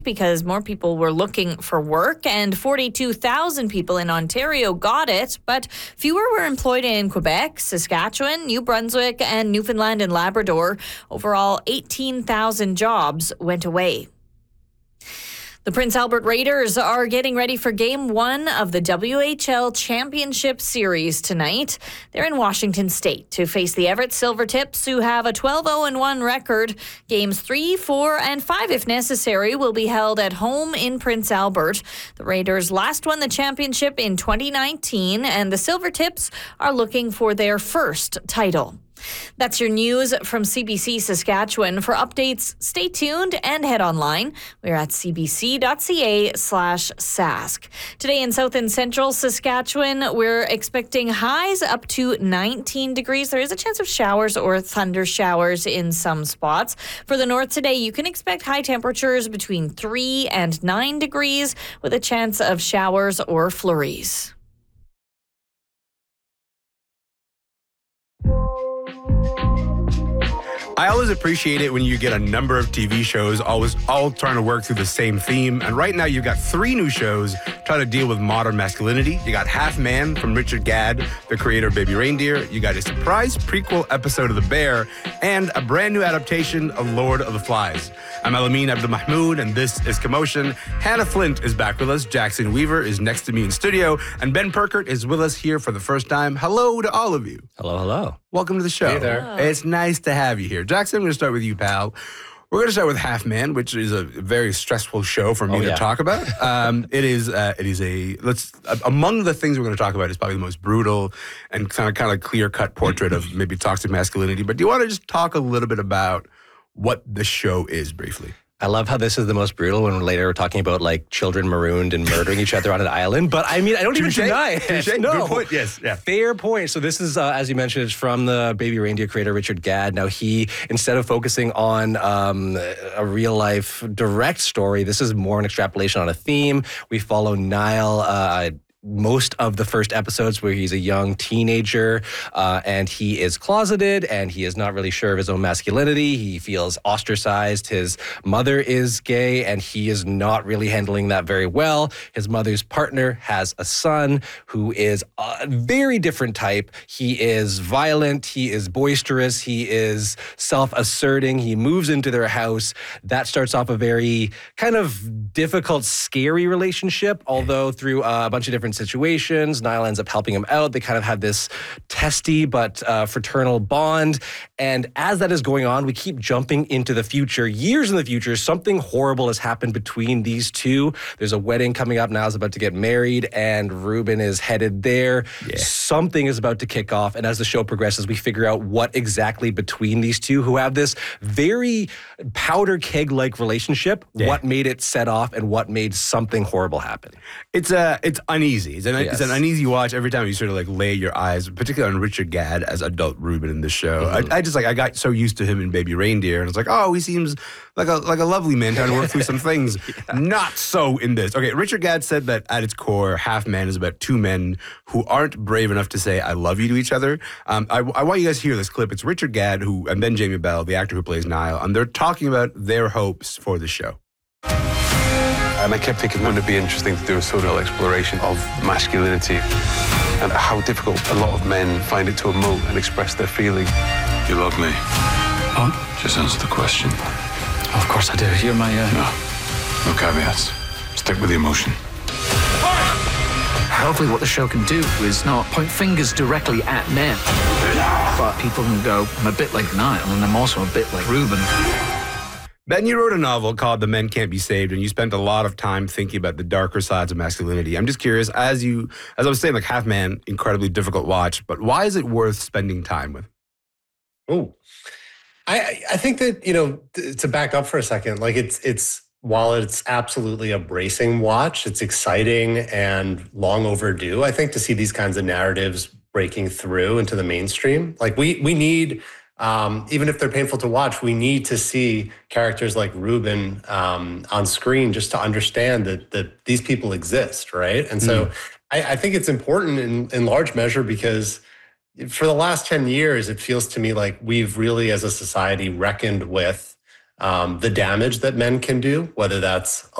because more people were looking for work, and 42,000 people in Ontario got it, but fewer were employed in Quebec, Saskatchewan, New Brunswick, and Newfoundland and Labrador. Overall, 18,000 jobs went away. The Prince Albert Raiders are getting ready for Game 1 of the WHL Championship Series tonight. They're in Washington State to face the Everett Silvertips, who have a 12-0-1 record. Games 3, 4, and 5, if necessary, will be held at home in Prince Albert. The Raiders last won the championship in 2019, and the Silvertips are looking for their first title. That's your news from CBC Saskatchewan. For updates, stay tuned and head online. We're at cbc.ca/sask. Today in South and Central Saskatchewan, we're expecting highs up to 19 degrees. There is a chance of showers or thunder showers in some spots. For the north today, you can expect high temperatures between 3 and 9 degrees with a chance of showers or flurries. I always appreciate it when you get a number of TV shows all trying to work through the same theme. And right now you've got 3 new shows trying to deal with modern masculinity. You got Half Man from Richard Gadd, the creator of Baby Reindeer. You got a surprise prequel episode of The Bear and a brand new adaptation of Lord of the Flies. I'm Alameen Abdulmahmoud, and this is Commotion. Hannah Flint is back with us. Jackson Weaver is next to me in studio. And Ben Perkert is with us here for the first time. Hello to all of you. Hello, hello. Welcome to the show. Hey there. Hello. It's nice to have you here. Jackson, I'm going to start with you, pal. We're going to start with Half Man, which is a very stressful show for me to talk about. Among the things we're going to talk about is probably the most brutal and kind of clear-cut portrait of maybe toxic masculinity. But do you want to just talk a little bit about what the show is briefly? I love how this is the most brutal when later we're talking about like children marooned and murdering each other on an island. But I mean, I don't even deny it. No. Good point. Yes. Yeah. Fair point. So this is, as you mentioned, it's from the Baby Reindeer creator, Richard Gadd. Now he, instead of focusing on a real life direct story, this is more an extrapolation on a theme. We follow Niall, most of the first episodes where he's a young teenager and he is closeted and he is not really sure of his own masculinity. He feels ostracized. His mother is gay and he is not really handling that very well. His mother's partner has a son who is a very different type. He is violent. He is boisterous. He is self-asserting. He moves into their house. That starts off a very kind of difficult, scary relationship, although through a bunch of different situations, Niall ends up helping him out. They kind of have this testy but fraternal bond. And as that is going on, we keep jumping into the future. Years in the future, something horrible has happened between these two. There's a wedding coming up. Niall's about to get married and Ruben is headed there. Yeah. Something is about to kick off. And as the show progresses, we figure out what exactly between these two who have this very powder keg-like relationship, what made it set off and what made something horrible happen. It's uneasy. It's an uneasy watch every time you sort of like lay your eyes, particularly on Richard Gadd as adult Ruben in this show. Mm-hmm. I got so used to him in Baby Reindeer, and it's like, oh, he seems like a lovely man trying to work through some things. Not so in this. Okay, Richard Gadd said that at its core, Half Man is about 2 men who aren't brave enough to say "I love you" to each other. I want you guys to hear this clip. It's Richard Gadd and then Jamie Bell, the actor who plays Niall, and they're talking about their hopes for the show. And I kept thinking, wouldn't it be interesting to do a social exploration of masculinity and how difficult a lot of men find it to emote and express their feeling. You love me? What? Just answer the question. Of course I do. You're my... No caveats. Stick with the emotion. Hopefully what the show can do is not point fingers directly at men. But people can go, I'm a bit like Niall and I'm also a bit like Ruben. Ben, you wrote a novel called The Men Can't Be Saved, and you spent a lot of time thinking about the darker sides of masculinity. I'm just curious, as I was saying, like Half Man, incredibly difficult watch, but why is it worth spending time with? Oh, I think that, to back up for a second, like it's while it's absolutely a bracing watch, it's exciting and long overdue, I think, to see these kinds of narratives breaking through into the mainstream. Like we need... even if they're painful to watch, we need to see characters like Ruben on screen just to understand that these people exist, right? And so I think it's important in large measure because for the last 10 years, it feels to me like we've really, as a society, reckoned with the damage that men can do, whether that's